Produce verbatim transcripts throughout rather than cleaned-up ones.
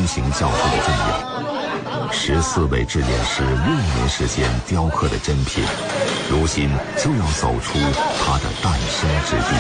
行教授的重要。十四位制验师六年时间雕刻的珍品，如今就要走出它的诞生之地。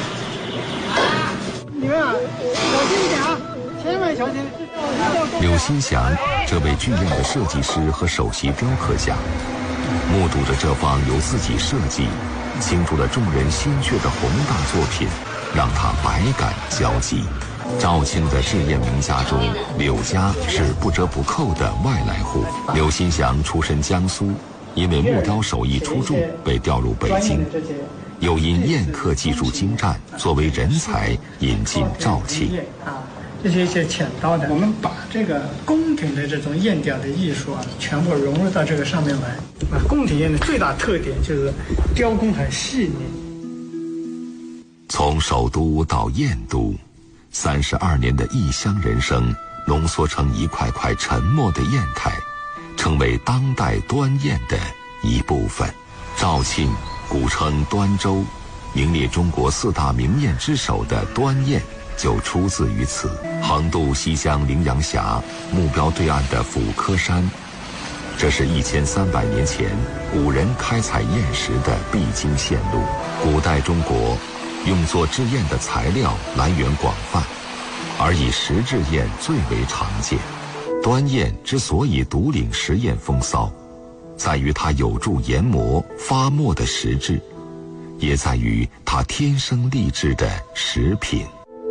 你们啊，小心点啊，千万小心！ 柳新祥这位剧院的设计师和首席雕刻家，目睹着这方由自己设计、倾注了众人心血的宏大作品，让他百感交集。肇庆的制验名家中，柳家是不折不扣的外来户。柳新祥出身江苏，因为木雕手艺出众，被调入北京，又因砚刻技术精湛，作为人才引进肇庆。 这些一些浅刀的，我们把这个宫廷的这种砚雕的艺术啊，全部融入到这个上面来。啊，宫廷砚的最大特点就是雕工很细腻。 从首都到燕都，三十二年的异乡人生浓缩成一块块沉默的砚台，成为当代端砚的一部分。肇庆古称端州，名列中国四大名砚之首的端砚就出自于此。横渡西江陵阳峡，目标对岸的抚柯山，这是一千三百年前古人开采砚石的必经线路。古代中国用作制砚的材料来源广泛，而以石制砚最为常见。端砚之所以独领石砚风骚，在于它有助研磨发墨的石质，也在于它天生丽质的石品。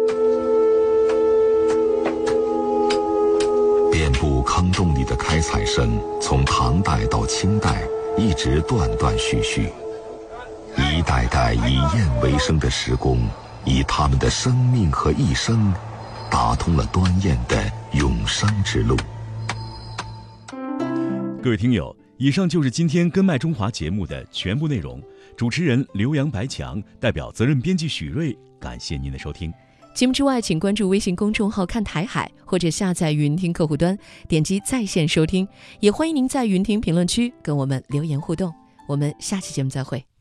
遍布坑洞里的开采声，从唐代到清代一直断断续续。一代代以砚为生的石工，以他们的生命和一生，打通了端砚的永生之路。 各位听友，以上就是今天根脉中华节目的全部内容。主持人刘洋、白强，代表责任编辑许瑞，感谢您的收听。 节目之外，请关注微信公众号看台海，或者下载云听客户端，点击在线收听。也欢迎您在云听评论区跟我们留言互动。我们下期节目再会。